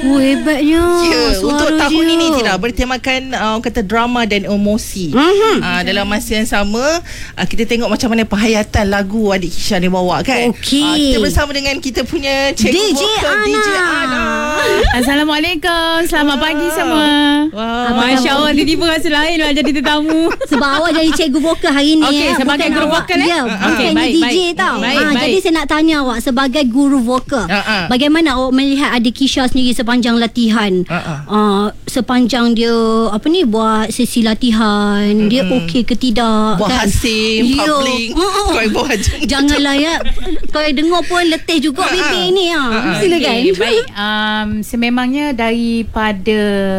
Hebatnya. Untuk tahun ini Tina bertemakan orang kata drama dan emosi. Dalam masa yang sama kita tengok macam mana penghayatan lagu adik Kisha ni bawa kan. Kita bersama dengan kita punya cikgu DJ vokal Ana. DJ Ana. Assalamualaikum. Selamat pagi semua. Masya Allah, tiba-tiba rasa lain lah jadi tetamu. Sebab awak jadi cikgu vokal hari ni. Okey, sebagai guru vokal bukannya DJ tau. Jadi saya nak tanya awak sebagai guru vokal. Bagaimana awak melihat adik Kisha sendiri sepanjang latihan? Sepanjang dia buat sesi latihan, dia okey ke tidak? Buat hasil public. Kau buat janganlah ya. Kau dengar pun letih juga bibir ni. Silakan. Okay, baik. Sememangnya daripada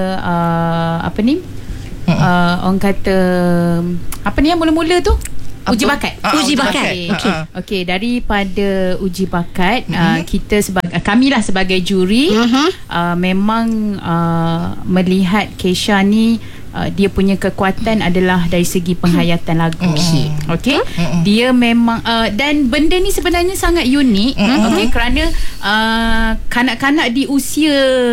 orang kata yang mula-mula tu uji bakat. Uji bakat. Okey, daripada uji bakat kita kamilah sebagai juri memang melihat Kisha ni dia punya kekuatan adalah dari segi penghayatan lagu. Okey. Dia memang dan benda ni sebenarnya sangat unik. Okey, kerana kanak-kanak di usia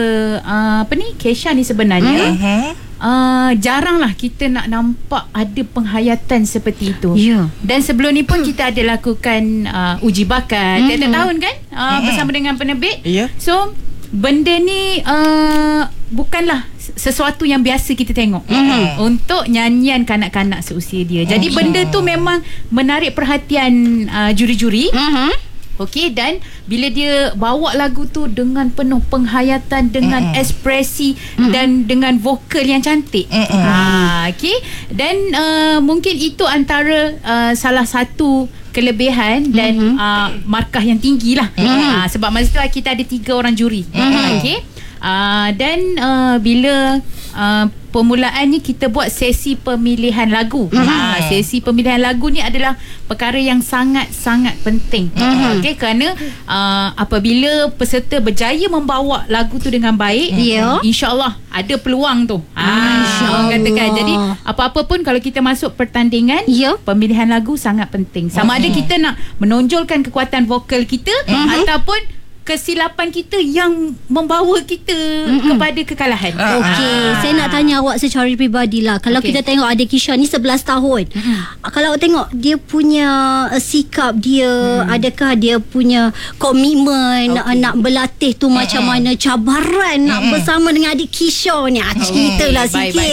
Kisha ni sebenarnya jaranglah kita nak nampak ada penghayatan seperti itu. Dan sebelum ni pun kita ada lakukan uji bakat tiap tahun kan, bersama dengan penerbit. So benda ni bukanlah sesuatu yang biasa kita tengok untuk nyanyian kanak-kanak seusia dia. Jadi benda tu memang menarik perhatian juri-juri. Okey, dan bila dia bawa lagu tu dengan penuh penghayatan, dengan ekspresi dan dengan vokal yang cantik. Okey, dan mungkin itu antara salah satu kelebihan dan markah yang tinggi lah. Sebab masa tu kita ada 3 orang juri. Okey. Dan bila permulaannya kita buat sesi pemilihan lagu. Sesi pemilihan lagu ni adalah perkara yang sangat-sangat penting. Okey, kerana apabila peserta berjaya membawa lagu tu dengan baik, insya-Allah ada peluang tu. Insya-Allah katakan. Jadi apa-apa pun kalau kita masuk pertandingan, pemilihan lagu sangat penting. Sama ada kita nak menonjolkan kekuatan vokal kita ataupun kesilapan kita yang membawa kita kepada kekalahan. Okey, saya nak tanya awak secara peribadi lah. Kalau kita tengok adik Kisha ni 11 tahun. Kalau awak tengok dia punya sikap dia, adakah dia punya komitmen nak berlatih tu macam mana, cabaran nak bersama dengan adik Kisha ni? Ceritalah sikit.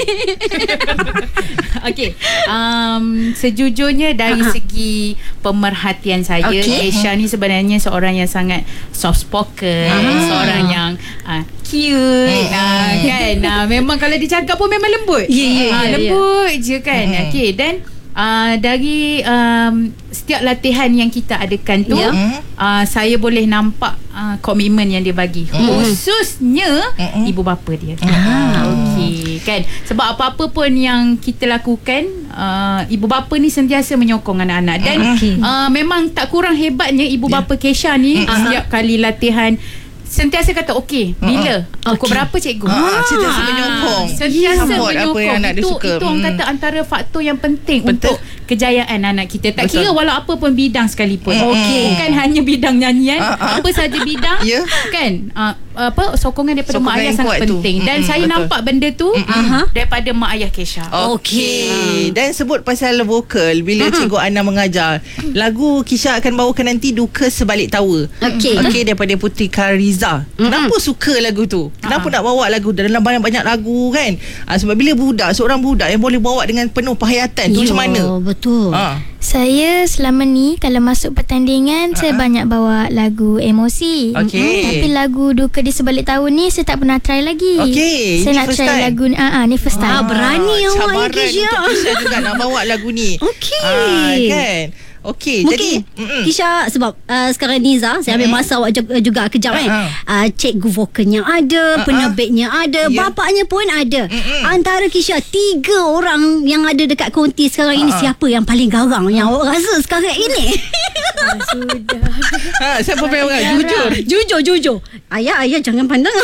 Okey, sejujurnya dari segi pemerhatian saya, Kisha ni sebenarnya seorang yang sangat soft spoken, seorang yang cute, kan. Memang kalau dia cakap pun memang lembut. Lembut je kan. Okey, dan dari setiap latihan yang kita adakan tu, saya boleh nampak komitmen yang dia bagi, khususnya ibu bapa dia. Okey, kan. Sebab apa-apa pun yang kita lakukan, ibu bapa ni sentiasa menyokong anak-anak. Dan memang tak kurang hebatnya ibu bapa Kisha ni, setiap kali latihan sentiasa kata okey, bila pukul berapa cikgu, sentiasa menyokong, sentiasa menyokong. Apa yang anak dia suka. Itu orang kata antara faktor yang penting untuk kejayaan anak kita. Tak kira walau apa pun bidang sekalipun. Bukan hanya bidang nyanyian, apa saja bidang, kan. Sokongan daripada mak ayah sangat penting. Dan saya nampak benda tu daripada mak ayah Kisha. Okey. Dan sebut pasal vokal, bila cikgu Ana mengajar, lagu Kisha akan bawakan nanti Duka Sebalik Tawa. Okey, daripada Putri Kariza. Kenapa suka lagu tu? Kenapa nak bawa lagu dalam banyak-banyak lagu kan? Sebab bila seorang budak yang boleh bawa dengan penuh penghayatan tu macam mana? Betul. Saya selama ni kalau masuk pertandingan saya banyak bawa lagu emosi. Tapi lagu Duka di Sebalik Tawa ni saya tak pernah try lagi. Saya nak try time. Lagu ni. Ni first time. Berani awak Kisha. Kisha juga nak bawa lagu ni. Kan? Okey, mungkin jadi Kisha sebab sekarang Niza, saya ambil masa awak juga kejap kan. Cikgu vokalnya ada, penerbitnya ada, bapaknya pun ada. Antara Kisha 3 orang yang ada dekat konti sekarang ini, siapa yang paling garang yang awak rasa sekarang ini? Sudah. Siapa paling garang? Jujur. Ayah jangan pandang.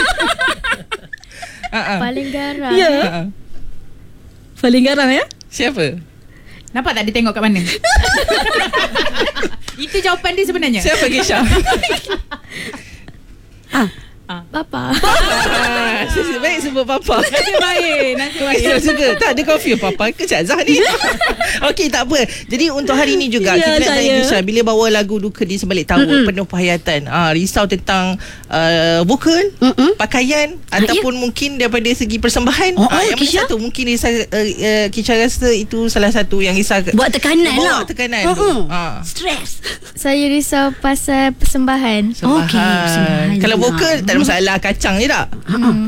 Paling garang. Ya. Paling garang ya? Siapa? Nampak tak dia tengok kat mana? Itu jawapan dia sebenarnya. Siapa Kisha? Papa. Nasib baik sebut Papa. Nasib baik. Saya suka. Tak ada confuse Papa ke Cik Zah ni. Okey, tak apa. Jadi untuk hari ni juga kita nak tanya Kisha, bila bawa lagu Duka di Sebalik Tawa, penuh penghayatan, risau tentang vokal, pakaian, ataupun mungkin daripada segi persembahan. Yang mana satu mungkin Kisha rasa itu salah satu yang risau. Buat tekanan lah. Buat tekanan. Stres. Saya risau pasal persembahan. Okey, persembahan. Kalau vokal tak ada masalah, kacang je tak?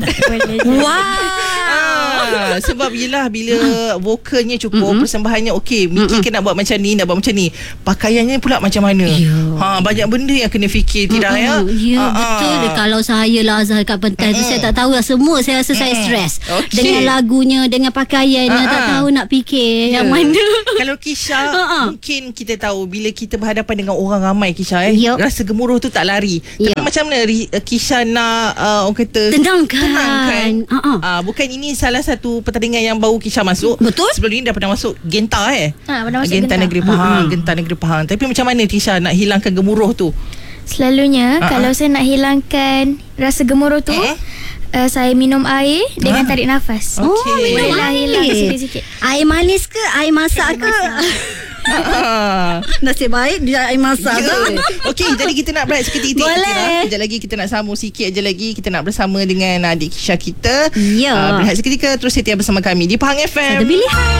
Wow. Sebab yelah, bila vokalnya cukup, persembahannya okey, Miki kena buat macam ni, nak buat macam ni, pakaiannya pula macam mana. Banyak benda yang kena fikir, tidak ya? Betul. Kalau saya lah Azhar kat pentas tu, saya tak tahu lah semua. Saya rasa saya stres dengan lagunya, dengan pakaiannya, tak tahu nak fikir yang mana. Kalau Kisha, mungkin kita tahu bila kita berhadapan dengan orang ramai, Kisha, rasa gemuruh tu tak lari. Tapi macam mana Kisha nak orang kata tenangkan. Bukan ini salah satu pertandingan yang baru Kisha masuk. Betul. Sebelum ini dah pernah masuk Genta Pernah masuk Genta Negeri Pahang. Genta Negeri Pahang. Tapi macam mana Kisha nak hilangkan gemuruh tu? Selalunya kalau saya nak hilangkan rasa gemuruh tu, saya minum air dengan tarik nafas. Bolehlah hilang sikit-sikit. Air manis ke air masak ke? Nasib baik dia air masak. Okey, jadi kita nak break seketika. Boleh. Sekejap lagi kita nak sambung sikit aja lagi. Kita nak bersama dengan adik Kisha kita. Ya. Berehat seketika, terus setia bersama kami di Pahang FM. Ada pilihan.